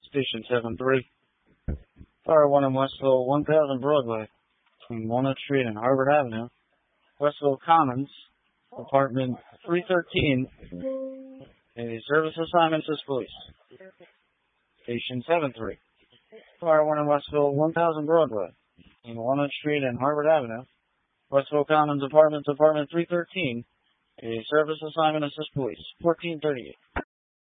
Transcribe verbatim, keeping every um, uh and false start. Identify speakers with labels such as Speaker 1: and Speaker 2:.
Speaker 1: Station seven three. Fire one in Westville, one thousand Broadway, between Walnut Street and Harvard Avenue. Westville Commons, apartment three thirteen. A service assignment is police. Station seven three. Fire one in Westville, one thousand Broadway, between Walnut Street and Harvard Avenue. Westville Commons, apartments, apartment three thirteen. A service assignment assist police. fourteen thirty-eight.